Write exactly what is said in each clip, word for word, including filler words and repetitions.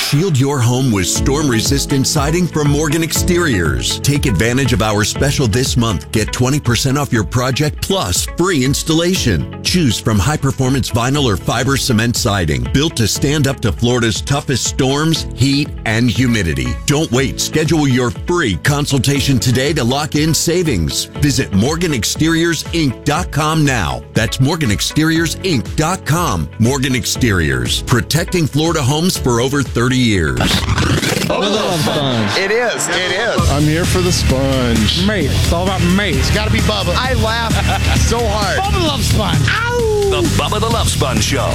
Shield your home with storm-resistant siding from Morgan Exteriors. Take advantage of our special this month. Get twenty percent off your project plus free installation. Choose from high-performance vinyl or fiber cement siding, built to stand up to Florida's toughest storms, heat, and humidity. Don't wait. Schedule your free consultation today to lock in savings. Visit Morgan Exteriors Inc dot com now. That's Morgan Exteriors Inc dot com. Morgan Exteriors, protecting Florida homes for over thirty years. Bubba the Love Sponge. It is. It is. I'm here for the sponge. Mate. It's all about mate. It's got to be Bubba. I laugh so hard. Bubba the Love Sponge. Ow! The Bubba the Love Sponge Show.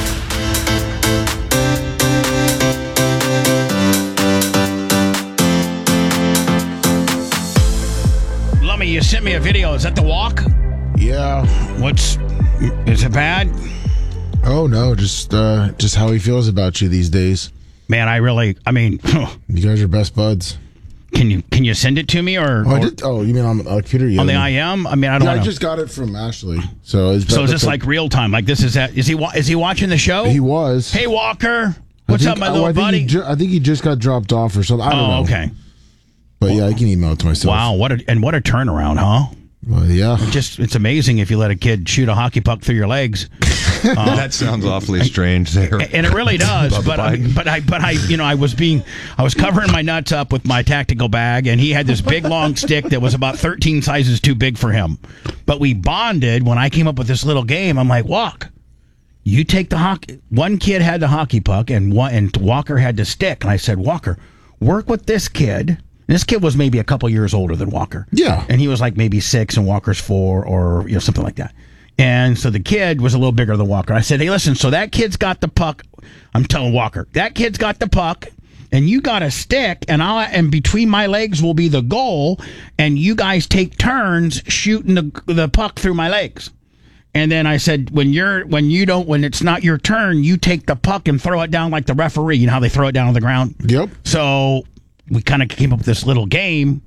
Lummy, you sent me a video. Is that the walk? Yeah. What's... Is it bad? Oh, no. Just uh, just how he feels about you these days. Man, I really... I mean... You guys are best buds. Can you can you send it to me or... Oh, I or did, oh you mean on the computer? Yeah. on the I M? I mean, I don't Yeah, know. I just got it from Ashley. So, it's So is this like real time? Like this is that? Is he wa- is he watching the show? He was. Hey Walker, what's think, up, my oh, little I think buddy? He ju- I think he just got dropped off or something. I don't oh, know. okay. But yeah, I can email it to myself. Wow, what a and what a turnaround, huh? Well, yeah. Just it's amazing if you let a kid shoot a hockey puck through your legs. Uh, that sounds awfully strange there. And it really does. but I, but I but I you know I was being I was covering my nuts up with my tactical bag, and he had this big long stick that was about thirteen sizes too big for him. But we bonded when I came up with this little game. I'm like, Walk, you take the hockey. One kid had the hockey puck, and one and Walker had the stick. And I said, Walker, work with this kid. This kid was maybe a couple years older than Walker. Yeah. And he was like maybe six and Walker's four or you know something like that. And so the kid was a little bigger than Walker. I said, hey, listen, so that kid's got the puck. I'm telling Walker, that kid's got the puck and you got a stick and I'll and between my legs will be the goal and you guys take turns shooting the the puck through my legs. And then I said, when you're when you don't when it's not your turn, you take the puck and throw it down like the referee. You know how they throw it down on the ground? Yep. So we kind of came up with this little game,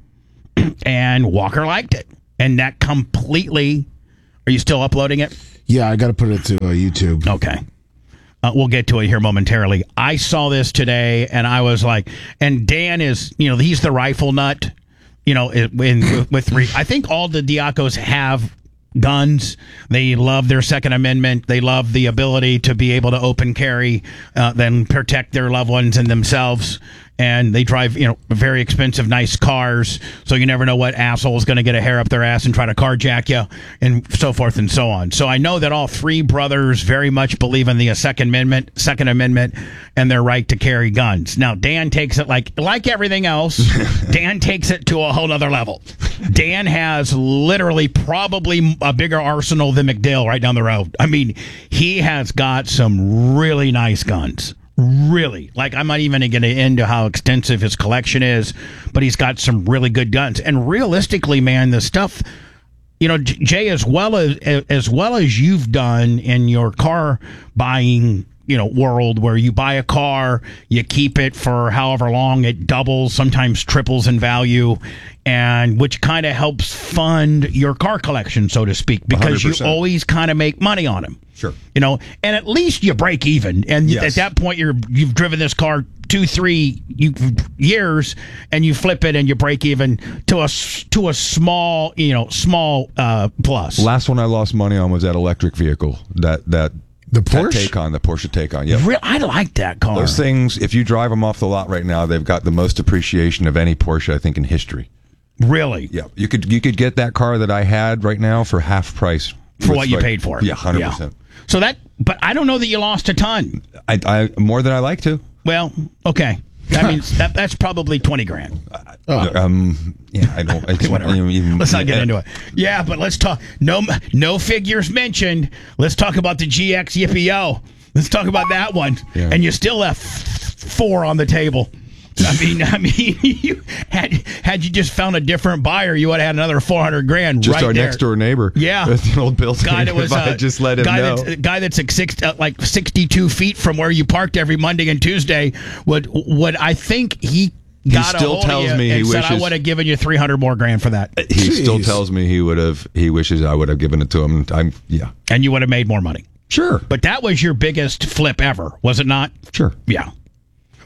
and Walker liked it. And that completely... Are you still uploading it? Yeah, I got to put it to uh, YouTube. Okay. Uh, we'll get to it here momentarily. I saw this today, and I was like... And Dan is, you know, he's the rifle nut, you know, in, with... with re- I think all the Diacos have guns. They love their Second Amendment. They love the ability to be able to open carry, uh, then protect their loved ones and themselves. And they drive, you know, very expensive, nice cars. So you never know what asshole is going to get a hair up their ass and try to carjack you, and so forth and so on. So I know that all three brothers very much believe in the Second Amendment, Second Amendment, and their right to carry guns. Now Dan takes it like like everything else. Dan takes it to a whole other level. Dan has literally probably a bigger arsenal than McDill right down the road. I mean, he has got some really nice guns. Really. Like, I'm not even going to get into how extensive his collection is, but he's got some really good guns. And realistically, man, the stuff, you know, Jay, as well as as well as you've done in your car buying, you know, world where you buy a car, you keep it for however long, it doubles, sometimes triples in value, and which kind of helps fund your car collection, so to speak, because one hundred percent. you always kind of make money on them. Sure. You know, and at least you break even. And Yes. at that point, you're you've driven this car two, three you, years, and you flip it and you break even to a s- to a small, you know, small uh, plus. Last one I lost money on was that electric vehicle. That that The that Porsche? Taycan, the Porsche Taycan. Yeah. Real, I like that car. Those things, if you drive them off the lot right now, they've got the most appreciation of any Porsche, I think, in history. Really? Yeah, you could you could get that car that I had right now for half price For With what you like- paid for it. Yeah, hundred percent. So that, but I don't know that you lost a ton. I, I more than I like to. Well, okay. That means that that's probably twenty grand. Oh. Um, yeah, I don't. It's, Whatever. even- Let's not get into it. Yeah, but let's talk. No, no figures mentioned. Let's talk about the G X Yippee Yo. Let's talk about that one. Yeah. And you still left four on the table. I mean, I mean, you had had you just found a different buyer, you would have had another four hundred grand. Just right our there. next door neighbor. Yeah, That's an old Bill guy that was if I uh, had just let him guy know. That's, guy that's like six, uh, like sixty-two feet from where you parked every Monday and Tuesday. Would would I think he got still a hold tells of you me and he said I wishes- would have given you three hundred more grand for that, He Jeez. still tells me he would have. He wishes I would have given it to him. I'm yeah. and you would have made more money. Sure. But that was your biggest flip ever, was it not? Sure. Yeah.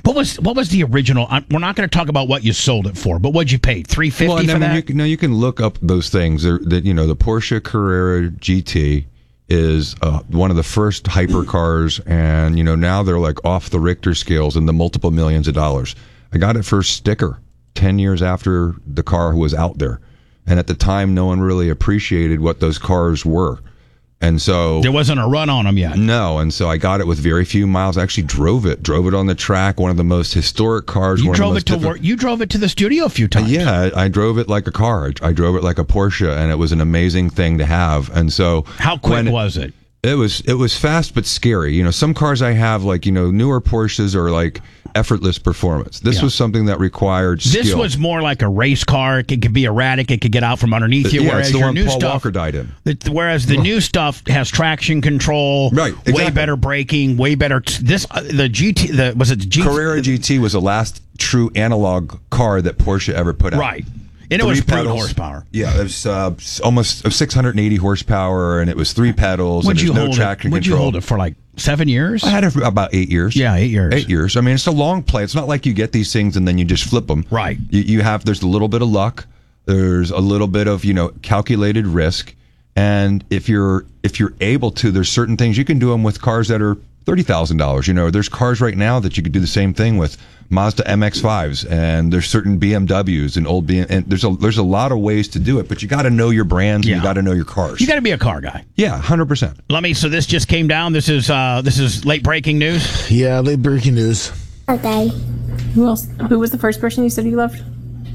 What was what was the original? I'm, we're not going to talk about what you sold it for, but what'd you pay? three fifty well, for I mean, that? You can, no, you can look up those things. That you know, the Porsche Carrera G T is uh, one of the first hypercars, and you know now they're like off the Richter scales in the multiple millions of dollars. I got it for a sticker ten years after the car was out there, and at the time, no one really appreciated what those cars were. And so there wasn't a run on them yet. No, and so I got it with very few miles. I actually drove it, drove it on the track. One of the most historic cars. You one drove of the it to most work. You drove it to the studio a few times. Yeah, I, I drove it like a car. I, I drove it like a Porsche, and it was an amazing thing to have. And so, how quick was it? It was it was fast but scary. You know, some cars I have, like you know, newer Porsches are like effortless performance. This Yeah. was something that required skill. This was more like a race car. It could be erratic. It could get out from underneath you. Yeah, whereas it's the your one new Paul stuff, Walker died in. The, whereas the new stuff has traction control, Right, Way exactly. better braking, way better. T- this uh, the G T. The was it the G T? Carrera G T was the last true analog car that Porsche ever put out. Right, and it was Three brute pedals. horsepower. Yeah, it was uh, almost six hundred eighty horsepower, and it was three pedals, Would and you there's no hold traction it? Would you control. hold it for like seven years? I had it for about eight years. Yeah, eight years. Eight years. I mean, it's a long play. It's not like you get these things and then you just flip them. Right. You, you have, there's a little bit of luck. There's a little bit of, you know, calculated risk. And if you're, if you're able to, there's certain things you can do them with cars that are thirty thousand dollars. You know, there's cars right now that you could do the same thing with. Mazda M X fives, and there's certain B M Ws and old B M, and there's a there's a lot of ways to do it, but you got to know your brands, Yeah. and you got to know your cars. You got to be a car guy. Yeah, one hundred percent. Let me. So this just came down. This is uh, this is late breaking news. Yeah, late breaking news. Okay. Who else? Who was the first person you said you loved?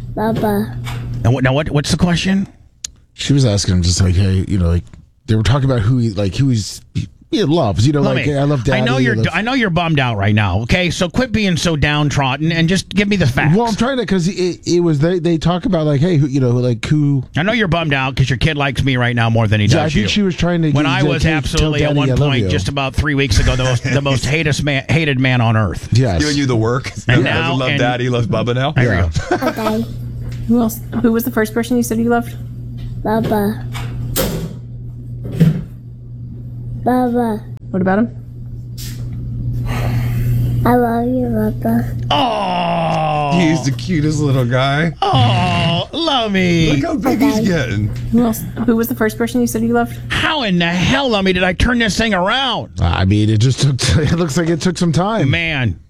Baba. And what now? What what's the question? She was asking him just like, hey, you know, like they were talking about who he like who he's he loves. You know, Let like me- hey, I love Daddy. I know you're. love- I know you're bummed out right now. Okay, so quit being so downtrodden and just give me the facts. Well, I'm trying to because it, it was they they talk about like hey, who, you know, like who. I know you're bummed out because your kid likes me right now more than he does Yeah, I think you. she was trying to. when get- I like, was hey, absolutely tell at Daddy one I love point you. just about three weeks ago the most the most hated man hated man on earth. Yes. Giving you the work. And Doesn't now- love and- Daddy, he loves Bubba now. There you go. Okay. Who else? Who was the first person you said you loved? Baba. Baba. What about him? I love you, Baba. Oh, He's the cutest little guy. oh, love me. Look how big he's getting. Who else? Who was the first person you said you loved? How in the hell, Lummy, did I turn this thing around? I mean, it just took. It looks like it took some time. Man.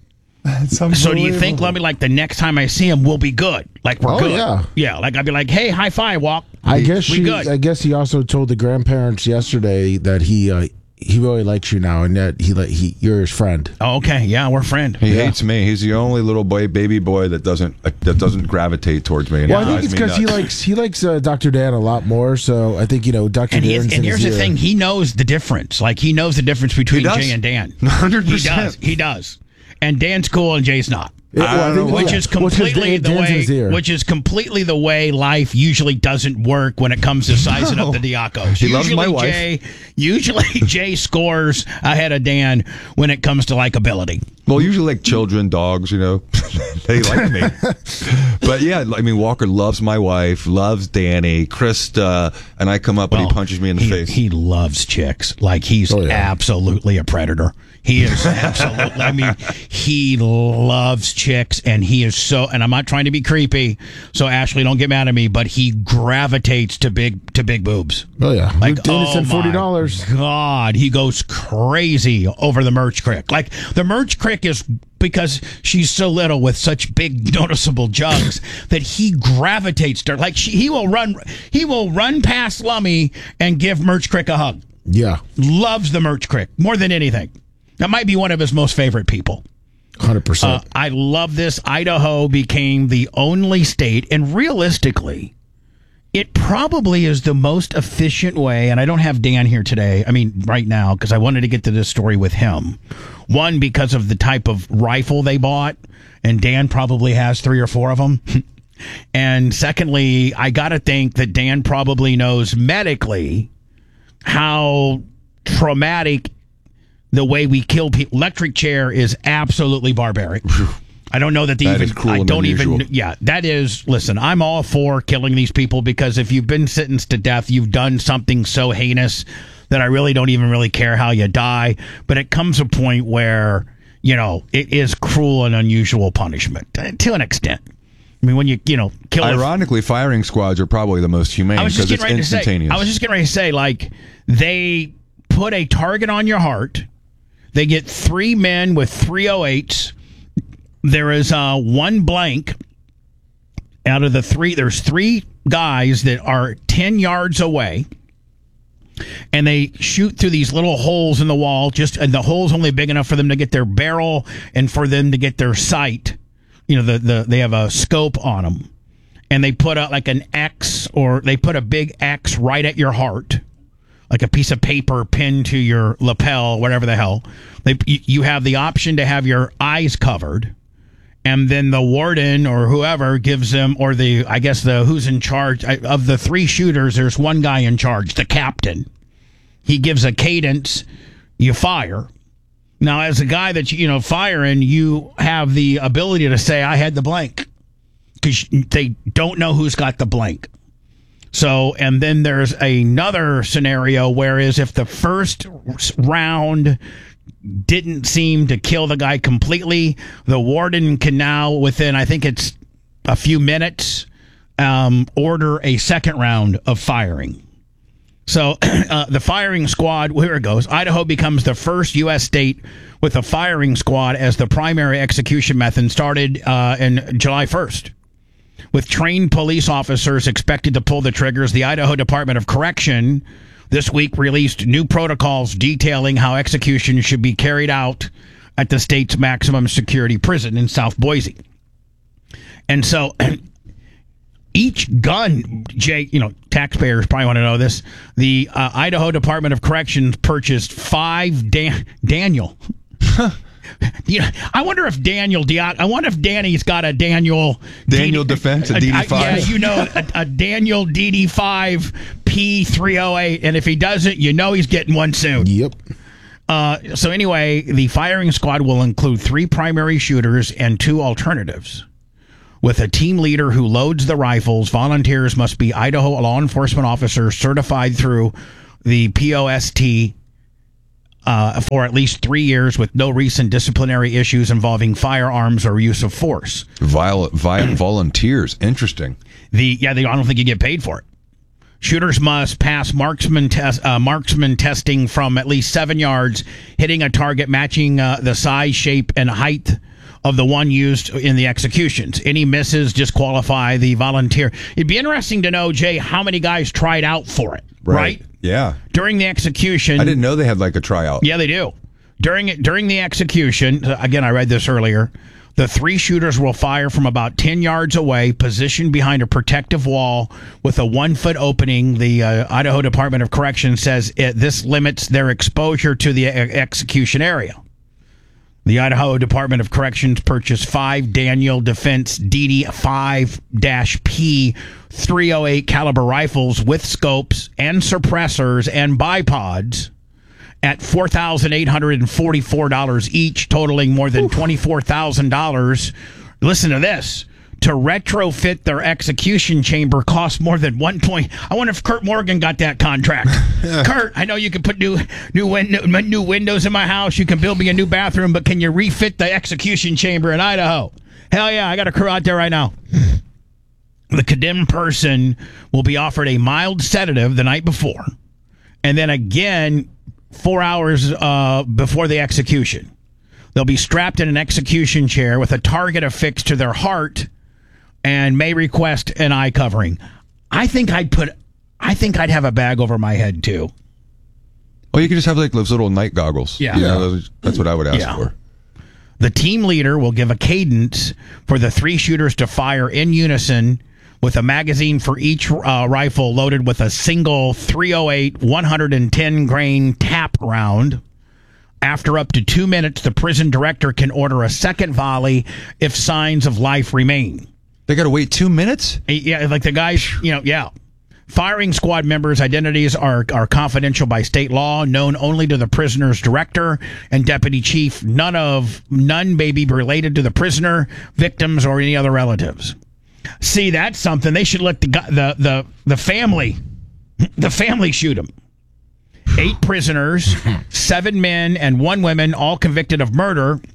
So do you think, Lummy, like the next time I see him, we'll be good? Like we're Oh, good? yeah. Yeah, like I'd be like, hey, high five, walk. I guess we she. good. I guess he also told the grandparents yesterday that he uh, he really likes you now, and that he like he you're his friend. Oh, okay, yeah, we're friend. He Yeah. hates me. He's the only little boy, baby boy that doesn't uh, that doesn't gravitate towards me. And Well, it I think drives it's me because he nuts. likes he likes uh, Doctor Dan a lot more. So I think you know Doctor And, he Dan. is, and here's the thing: he knows the difference. Like he knows the difference between does. Jay and Dan. one hundred He percent. does. He does. And Dan's cool, and Jay's not. Which is completely the way, which is completely the way life usually doesn't work when it comes to sizing up the Diacos. He usually loves my wife. Jay, usually Jay scores ahead of Dan when it comes to likability. Well, usually like children, dogs, you know, they like me. But yeah, I mean, Walker loves my wife, loves Danny, Krista, and I come up and he punches me in the he, face. He loves chicks. Like he's Oh, yeah. absolutely a predator. He is absolutely. I mean, he loves chicks, and he is so. And I'm not trying to be creepy, so Ashley, don't get mad at me. But he gravitates to big to big boobs. Oh yeah, Like, Luke Dana oh said forty my dollars. God, he goes crazy over the Merch Crick. Like the Merch Crick is because she's so little with such big noticeable jugs that he gravitates to her. Like she, he will run, he will run past Lummy and give Merch Crick a hug. Yeah, Loves the Merch Crick more than anything. That might be one of his most favorite people. hundred Uh, percent. I love this. Idaho became the only state, and realistically, it probably is the most efficient way. And I don't have Dan here today. I mean, right now, because I wanted to get to this story with him. One, because of the type of rifle they bought, and Dan probably has three or four of them. And secondly, I got to think that Dan probably knows medically how traumatic the way we kill people. Electric chair is absolutely barbaric. I don't know that the That even. is cruel I and don't even. unusual. Yeah, that is. Listen, I'm all for killing these people because if you've been sentenced to death, you've done something so heinous that I really don't even really care how you die. But it comes a point where you know, it is cruel and unusual punishment uh, to an extent. I mean, when you, you know, kill a Ironically, firing squads are probably the most humane I was just because it's getting ready to say. instantaneous. I was just getting ready to say, like, they put a target on your heart. They get three men with three oh eights. There is uh, one blank out of the three. There's three guys that are ten yards away, and they shoot through these little holes in the wall. Just and the hole's only big enough for them to get their barrel and for them to get their sight. You know, the, the they have a scope on them, and they put out like an X, or they put a big X right at your heart, like a piece of paper pinned to your lapel, whatever the hell. They you, you have the option to have your eyes covered, and then the warden or whoever gives them, or the I guess the who's in charge of the three shooters. There's one guy in charge, the captain. He gives a cadence. You fire. Now, as a guy that's, you know, firing, you have the ability to say, I had the blank, because they don't know who's got the blank. So, and then there's another scenario, whereas if the first round didn't seem to kill the guy completely, the warden can now, within, I think it's a few minutes, um, order a second round of firing. So uh, the firing squad, here it goes. Idaho becomes the first U S state with a firing squad as the primary execution method, started uh, in July first. With trained police officers expected to pull the triggers, the Idaho Department of Correction this week released new protocols detailing how execution should be carried out at the state's maximum security prison in South Boise. And so each gun, Jay, you know, taxpayers probably want to know this. The uh, Idaho Department of Corrections purchased five Dan- Daniel. You know, I wonder if Daniel Diak, I wonder if Danny's got a Daniel Daniel D D, Defense, a D D five. Yeah, you know, a, a Daniel D D five P three oh eight, and if he doesn't, you know he's getting one soon. Yep. Uh, so anyway, the firing squad will include three primary shooters and two alternatives. With a team leader who loads the rifles, volunteers must be Idaho law enforcement officers certified through the P O S T uh, for at least three years with no recent disciplinary issues involving firearms or use of force. Viol- vi- volunteers. Interesting. The yeah, they, I don't think you get paid for it. Shooters must pass marksman test, uh, marksman testing from at least seven yards, hitting a target matching uh, the size, shape, and height of the one used in the executions. Any misses disqualify the volunteer. It'd be interesting to know, Jay, how many guys tried out for it, right? right? Yeah. During the execution. I didn't know they had like a tryout. Yeah, they do. During it, during the execution, again, I read this earlier, the three shooters will fire from about ten yards away, positioned behind a protective wall with a one-foot opening. The uh, Idaho Department of Corrections says it, this limits their exposure to the e- execution area. The Idaho Department of Corrections purchased five Daniel Defense D D five P three oh eight caliber rifles with scopes and suppressors and bipods at four thousand eight hundred forty-four dollars each, totaling more than twenty-four thousand dollars. Listen to this. To retrofit their execution chamber costs more than one point. I wonder if Kurt Morgan got that contract. Kurt, I know you can put new new, win- new windows in my house. You can build me a new bathroom, but can you refit the execution chamber in Idaho? Hell yeah, I got a crew out there right now. The condemned person will be offered a mild sedative the night before, and then again four hours uh, before the execution. They'll be strapped in an execution chair with a target affixed to their heart and may request an eye covering. I think I'd put, I think I'd have a bag over my head too. Well, you could just have like those little night goggles. Yeah. You know, those- that's what I would ask Yeah. for. The team leader will give a cadence for the three shooters to fire in unison, with a magazine for each uh, rifle loaded with a single three oh eight one hundred ten grain tap round. After up to two minutes, the prison director can order a second volley if signs of life remain. They got to wait two minutes? Yeah, like the guys, you know, yeah. Firing squad members' identities are, are confidential by state law, known only to the prisoner's director and deputy chief. None of none may be related to the prisoner, victims, or any other relatives. See, that's something they should let the the the, the family the family shoot them. Eight prisoners, seven men and one woman, all convicted of murder,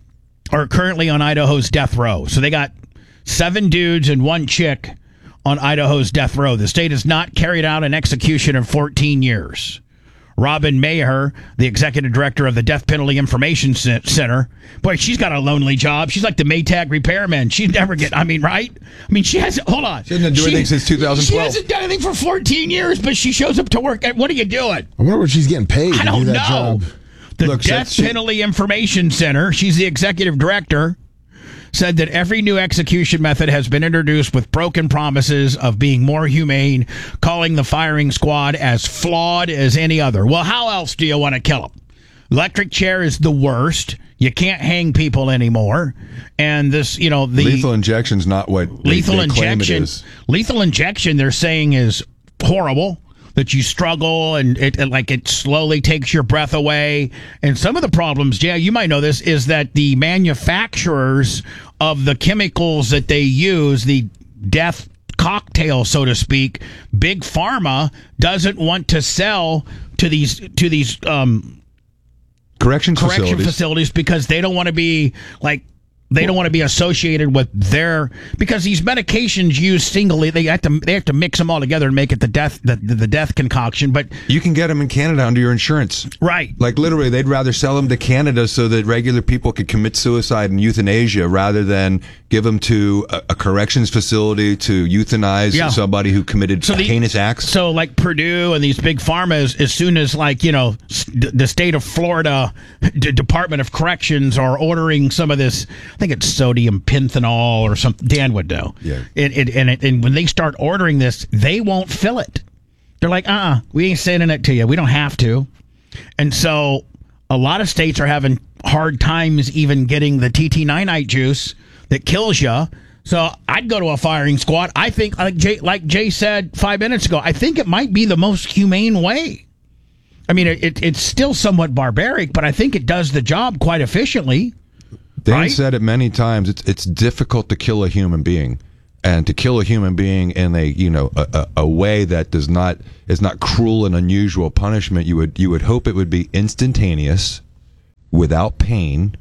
are currently on Idaho's death row. So they got seven dudes and one chick on Idaho's death row. The state has not carried out an execution in fourteen years. Robin Mayer, the executive director of the Death Penalty Information Center. Boy, she's got a lonely job. She's like the Maytag repairman. She'd never get, I mean, right? I mean, she hasn't, hold on. She hasn't done anything since two thousand twelve. She hasn't done anything for fourteen years, but she shows up to work. What are you doing? I wonder what she's getting paid I to don't do that know. job. The Look, Death she- Penalty Information Center, she's the executive director, said that every new execution method has been introduced with broken promises of being more humane, calling the firing squad as flawed as any other. Well, how else do you want to kill them? Electric chair is the worst. You can't hang people anymore. And this, you know, the lethal injection's not what they, lethal they claim it injection, is. lethal injection, they're saying is horrible. That you struggle and it, it like it slowly takes your breath away. And some of the problems, yeah, you might know this, is that the manufacturers of the chemicals that they use, the death cocktail, so to speak, Big Pharma doesn't want to sell to these to these um, Corrections correction facilities. facilities because they don't want to be like. They don't want to be associated with their because these medications used singly. They have to they have to mix them all together and make it the death the, the death concoction. But You can get them in Canada under your insurance. right, Like literally, they'd rather sell them to Canada so that regular people could commit suicide and euthanasia rather than give them to a, a corrections facility to euthanize Yeah. somebody who committed So the- heinous acts. So like Purdue and these big pharmas, as soon as like, you know, s- the state of Florida D- Department of Corrections are ordering some of this, I think it's sodium pentanol or something, Dan would know. Yeah. It, it, and, it, and when they start ordering this, they won't fill it. They're like, uh-uh, we ain't sending it to you. We don't have to. And so a lot of states are having hard times even getting the T T ninite juice that kills you. So I'd go to a firing squad. I think, like Jay, like Jay said five minutes ago, I think it might be the most humane way. I mean, it, it, it's still somewhat barbaric, but I think it does the job quite efficiently. Dan right? said it many times. It's it's difficult to kill a human being, and to kill a human being in a you know a, a, a way that does not is not cruel and unusual punishment. You would you would hope it would be instantaneous, without pain,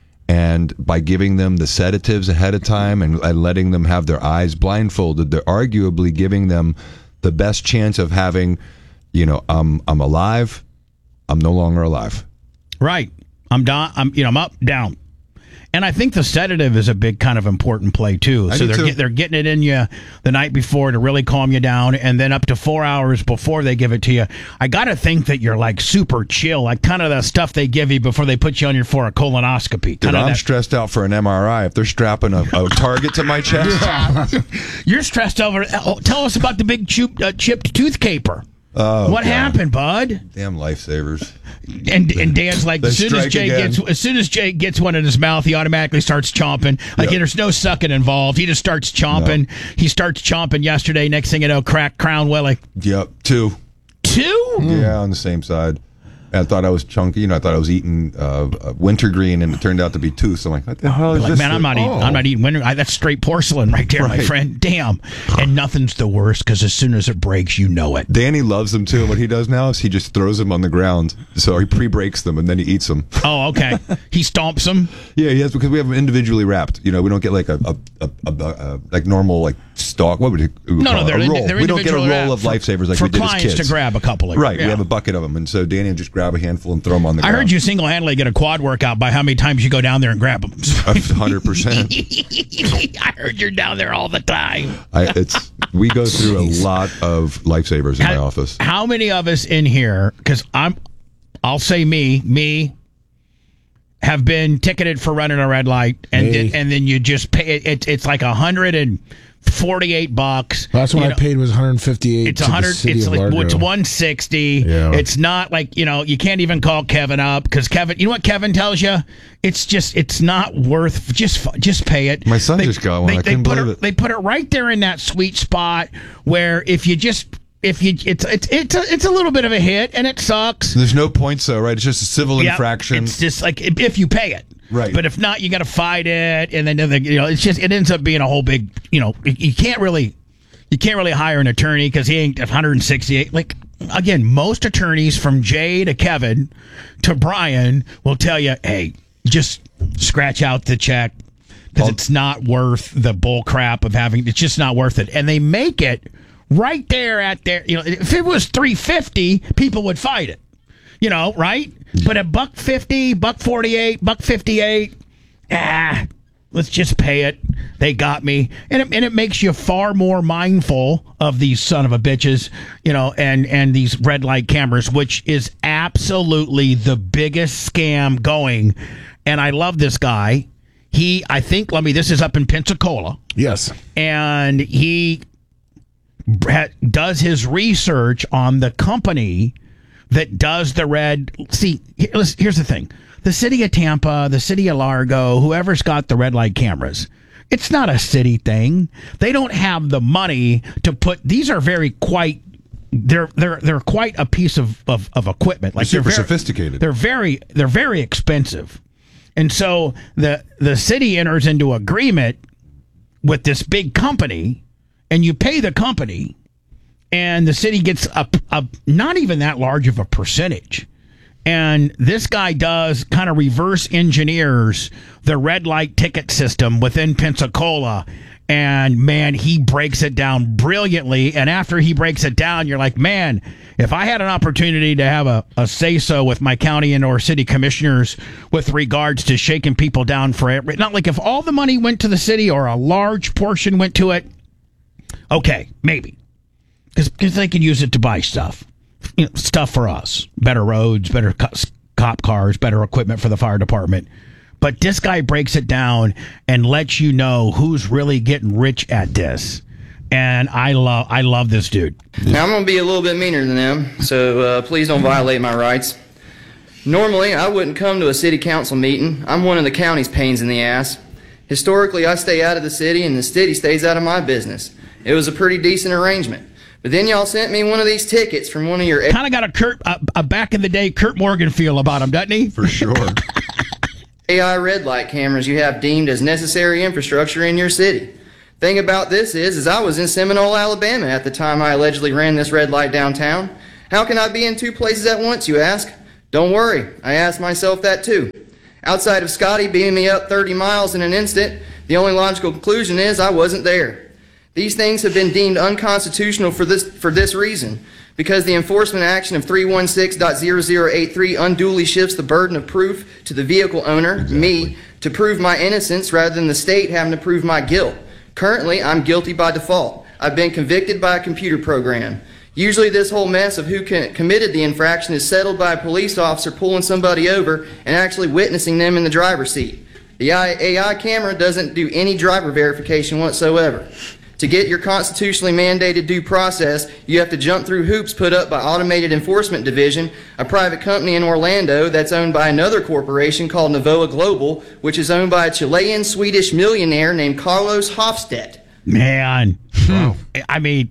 and by giving them the sedatives ahead of time and, and letting them have their eyes blindfolded, they're arguably giving them the best chance of having, you know, I'm I'm alive, I'm no longer alive. Right. I'm down. I'm you know I'm up, down. And I think the sedative is a big kind of important play too. I So do they're too. get, they're getting it in you the night before to really calm you down, and then up to four hours before they give it to you. I got to think that you're like super chill, like kind of the stuff they give you before they put you on your for a colonoscopy. Dude, Kind of I'm that, stressed out for an M R I if they're strapping a, a target to my chest. you're stressed over. Oh, tell us about the big chip, uh, chipped tooth caper. Oh, what God. happened, bud? Damn lifesavers. And and Dan's like, They as soon as strike Jay again. gets as soon as Jay gets one in his mouth, he automatically starts chomping. Like Yep. there's no sucking involved. He just starts chomping. He starts chomping yesterday. Next thing you know, crack Crown Willie. Yep, two. Two? Yeah, on the same side. I thought I was chunky. You know, I thought I was eating uh, uh, wintergreen, and it turned out to be tooth. So I'm like, what the hell is Like, this? man, I'm not eating. Oh. I'm not eating winter. I, that's straight porcelain right there, my Right. friend. Damn. And nothing's the worst because as soon as it breaks, you know it. Danny loves them too. What he does now is he just throws them on the ground. So he pre-breaks them and then he eats them. Oh, okay. He stomps them. Yeah, he has, because we have them individually wrapped. You know, we don't get like a, a, a, a, a like normal like stalk. What would you? No, no, they're a indi- roll. they're We don't get a individually roll of wrapped for- lifesavers like for we did as clients kids. to grab a couple of. Right, yeah. we have a bucket of them, and so Danny will just grab a handful and throw them on the I ground. heard you single-handedly get a quad workout by how many times you go down there and grab them. one hundred percent. I heard you're down there all the time. I, it's we go through a lot of lifesavers in my office. How many of us in here? Because I'm, I'll say me, me, have been ticketed for running a red light, and Me. then, and then you just pay. It, it's like a hundred and forty-eight bucks. Last one You I know, paid was one hundred fifty-eight. It's to a the hundred. city It's of like Largo. it's one sixty. Yeah. It's not like you know you can't even call Kevin up because Kevin. You know what Kevin tells you? It's just it's not worth. Just just pay it. My son just got one. I couldn't put believe it, it. They put it right there in that sweet spot where if you just if you it's it's it's a, it's a little bit of a hit and it sucks. There's no points though, right? It's just a civil Yep, infraction. It's just like if if you pay it. Right. But if not, you got to fight it, and then you know it's just it ends up being a whole big you know you can't really you can't really hire an attorney because he ain't one hundred sixty-eight. Like again, most attorneys from Jay to Kevin to Brian will tell you, hey, just scratch out the check because it's not worth the bull crap of having. It's just not worth it, and they make it right there at their. You know, if it was three fifty, people would fight it. You know, right? But a buck fifty, buck forty eight, buck fifty eight. Ah, let's just pay it. They got me, and it, and it makes you far more mindful of these son of a bitches, you know, and and these red light cameras, which is absolutely the biggest scam going. And I love this guy. He, I think, let me. This is up in Pensacola. Yes, and he does his research on the company that does the red. See, here's the thing. The city of Tampa, the city of Largo, whoever's got the red light cameras, it's not a city thing. They don't have the money to put. These are very quite. They're they're they're quite a piece of, of, of equipment. Like super they're very, sophisticated. They're very they're very expensive, and so the the city enters into agreement with this big company, and you pay the company, and the city gets a, a not even that large of a percentage. And this guy does kind of reverse engineers the red light ticket system within Pensacola. And, man, he breaks it down brilliantly. And after he breaks it down, you're like, man, if I had an opportunity to have a, a say-so with my county and or city commissioners with regards to shaking people down for it, not like if all the money went to the city or a large portion went to it, okay, maybe. Because they can use it to buy stuff. You know, stuff for us, better roads, better co- cop cars, better equipment for the fire department. But this guy breaks it down and lets you know who's really getting rich at this. And I love, I love this dude. Now I'm going to be a little bit meaner than them, so uh, please don't violate my rights. Normally, I wouldn't come to a city council meeting. I'm one of the county's pains in the ass. Historically, I stay out of the city, and the city stays out of my business. It was a pretty decent arrangement. But then y'all sent me one of these tickets from one of your... Kind of got a Kurt, a, a back in the day Kurt Morgan feel about him, doesn't he? For sure. A I red light cameras you have deemed as necessary infrastructure in your city. Thing about this is, is I was in Seminole, Alabama at the time I allegedly ran this red light downtown. How can I be in two places at once, you ask? Don't worry, I asked myself that too. Outside of Scotty beaming me up thirty miles in an instant, the only logical conclusion is I wasn't there. These things have been deemed unconstitutional for this for this reason, because the enforcement action of three one six point zero zero eight three unduly shifts the burden of proof to the vehicle owner, exactly. me, to prove my innocence rather than the state having to prove my guilt. Currently, I'm guilty by default. I've been convicted by a computer program. Usually this whole mess of who can, committed the infraction is settled by a police officer pulling somebody over and actually witnessing them in the driver's seat. The A I camera doesn't do any driver verification whatsoever. To get your constitutionally mandated due process, you have to jump through hoops put up by Automated Enforcement Division, a private company in Orlando that's owned by another corporation called Novoa Global, which is owned by a Chilean-Swedish millionaire named Carlos Hofstedt. Man. Wow. I mean,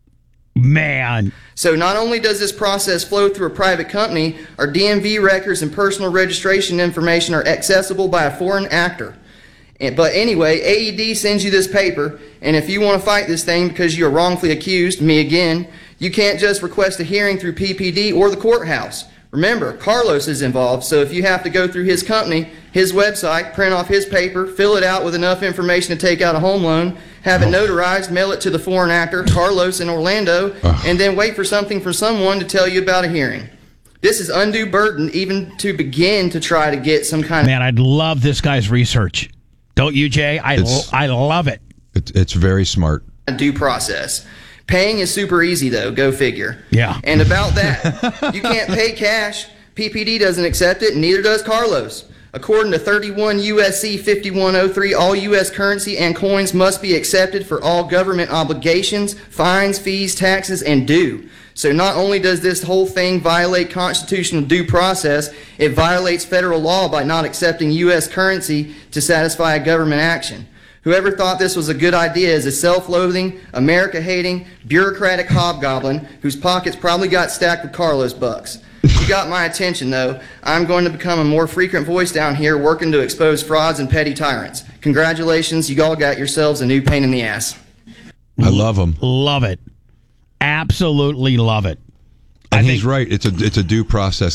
man. So not only does this process flow through a private company, our D M V records and personal registration information are accessible by a foreign actor. But anyway, A E D sends you this paper, and if you want to fight this thing because you are wrongfully accused, me again, you can't just request a hearing through P P D or the courthouse. Remember, Carlos is involved, so if you have to go through his company, his website, print off his paper, fill it out with enough information to take out a home loan, have it notarized, mail it to the foreign actor, Carlos in Orlando, and then wait for something from someone to tell you about a hearing. This is undue burden even to begin to try to get some kind of... Man, I'd love this guy's research. Don't you, Jay? I, l- I love it. It's, it's very smart. Due process. Paying is super easy, though. Go figure. Yeah. And about that, you can't pay cash. P P D doesn't accept it, and neither does Carlos. According to thirty-one U S C fifty-one oh three, all U S currency and coins must be accepted for all government obligations, fines, fees, taxes, and due. So not only does this whole thing violate constitutional due process, it violates federal law by not accepting U S currency to satisfy a government action. Whoever thought this was a good idea is a self-loathing, America-hating, bureaucratic hobgoblin whose pockets probably got stacked with Carlos bucks. You got my attention, though. I'm going to become a more frequent voice down here working to expose frauds and petty tyrants. Congratulations, you all got yourselves a new pain in the ass. I love him. Love it. Absolutely love it. And I he's think, right. It's a it's a due process thing.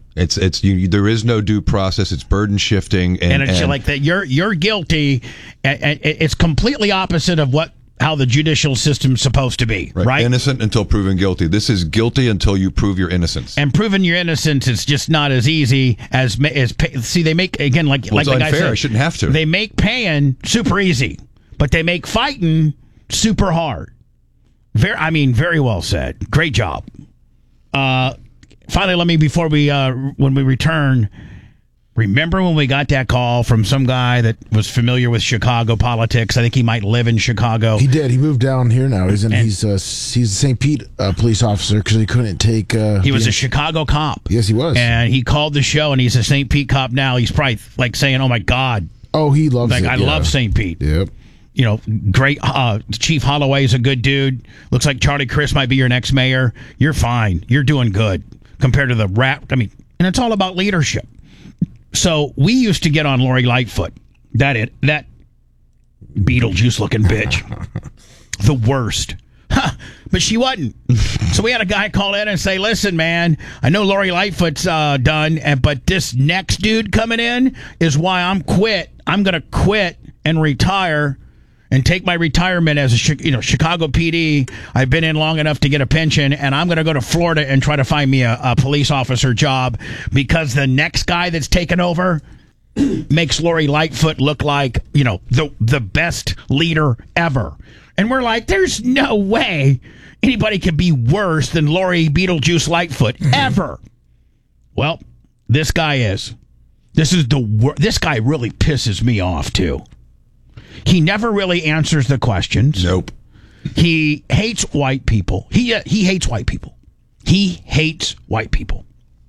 It's it's you, there is no due process. It's burden shifting, and, and it's and like that. You're you're guilty. And, and it's completely opposite of what how the judicial system's supposed to be, right? right? Innocent until proven guilty. This is guilty until you prove your innocence. And proving your innocence is just not as easy as as pay, see. They make again like well, like it's the unfair. guy said. I shouldn't have to. They make paying super easy, but they make fighting super hard. Very, I mean, very well said. Great job. Uh. Finally, let me, before we, uh, when we return, remember when we got that call from some guy that was familiar with Chicago politics? I think he might live in Chicago. He did. He moved down here now. He's in, he's uh, he's a Saint Pete uh, police officer because he couldn't take. Uh, he was being, a Chicago cop. Yes, he was. And he called the show, and he's a Saint Pete cop now. He's probably like saying, "Oh my God." Oh, he loves like, it. I yeah. love Saint Pete. Yep. You know, great. Uh, Chief Holloway is a good dude. Looks like Charlie Crist might be your next mayor. You're fine. You're doing good. Compared to the rap, I mean, and it's all about leadership. So we used to get on Lori Lightfoot, that it, that Beetlejuice-looking bitch, the worst. Huh, but she wasn't. So we had a guy call in and say, "Listen, man, I know Lori Lightfoot's uh, done, and but this next dude coming in is why I'm quit. I'm gonna quit and retire." And take my retirement as a you know Chicago P D. I've been in long enough to get a pension, and I'm going to go to Florida and try to find me a, a police officer job because the next guy that's taken over makes Lori Lightfoot look like you know the the best leader ever. And we're like, there's no way anybody could be worse than Lori Beetlejuice Lightfoot ever. Well, this guy is. This is the wor- This guy really pisses me off too. He never really answers the questions. Nope. He hates white people. He uh, he hates white people. He hates white people.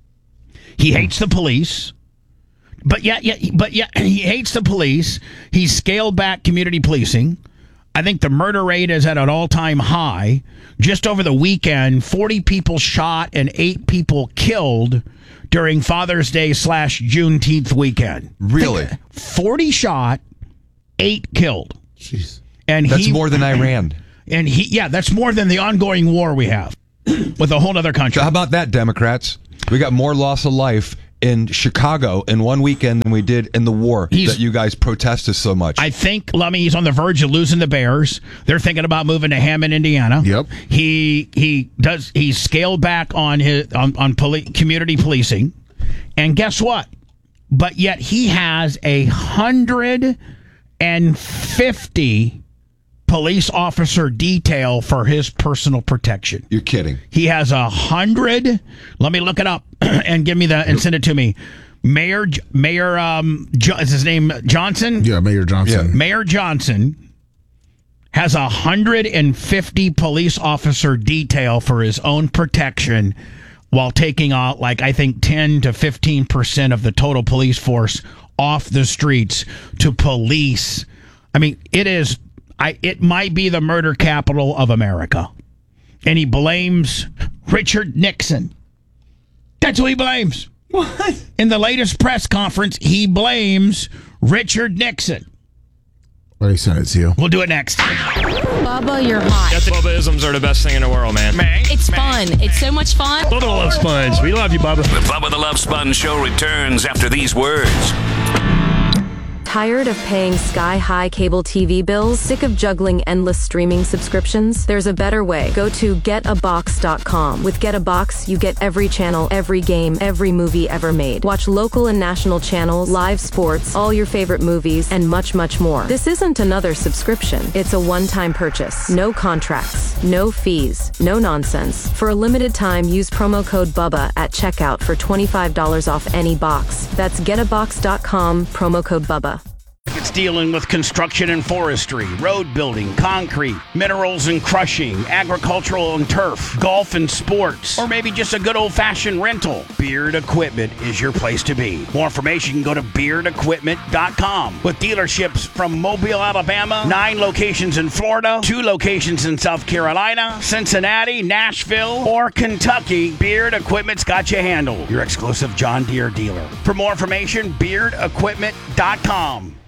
He hates the police. But yet, yeah, but yeah, he hates the police. He's scaled back community policing. I think the murder rate is at an all-time high. Just over the weekend, forty people shot and eight people killed during Father's Day slash Juneteenth weekend. Really? Think, forty shot. Eight killed. Jeez. And that's he, more than Iran. And he, yeah, that's more than the ongoing war we have with a whole other country. So how about that, Democrats? We got more loss of life in Chicago in one weekend than we did in the war He's, that you guys protested so much. I think Lummy, he's on the verge of losing the Bears. They're thinking about moving to Hammond, Indiana. Yep. He he does he's scaled back on his on on poli- community policing, and guess what? But yet he has a hundred. And fifty police officer detail for his personal protection. You're kidding. He has a hundred. Let me look it up and give me that and send it to me. Mayor Mayor um is his name Johnson? Yeah, Mayor Johnson. Yeah. Mayor Johnson has a hundred and fifty police officer detail for his own protection, while taking out like I think ten to fifteen percent of the total police force off the streets to police. I mean, it is. I it might be the murder capital of America, and he blames Richard Nixon. That's who he blames. What? In the latest press conference, he blames Richard Nixon. Let me send it to you. We'll do it next. Bubba, you're hot. Bubbaisms are the best thing in the world, man. Man, it's man. fun. It's so much fun. Bubba the Love Sponge. We love you, Bubba. The Bubba the Love Sponge Show returns after these words. Tired of paying sky-high cable T V bills? Sick of juggling endless streaming subscriptions? There's a better way. Go to get a box dot com. With Get a Box, you get every channel, every game, every movie ever made. Watch local and national channels, live sports, all your favorite movies, and much, much more. This isn't another subscription. It's a one-time purchase. No contracts, no fees, no nonsense. For a limited time, use promo code BUBBA at checkout for twenty-five dollars off any box. That's get a box dot com, promo code BUBBA. It's dealing with construction and forestry, road building, concrete, minerals and crushing, agricultural and turf, golf and sports, or maybe just a good old-fashioned rental. Beard Equipment is your place to be. More information, go to beard equipment dot com. With dealerships from Mobile, Alabama, nine locations in Florida, two locations in South Carolina, Cincinnati, Nashville, or Kentucky, Beard Equipment's got you handled. Your exclusive John Deere dealer. For more information, beard equipment dot com.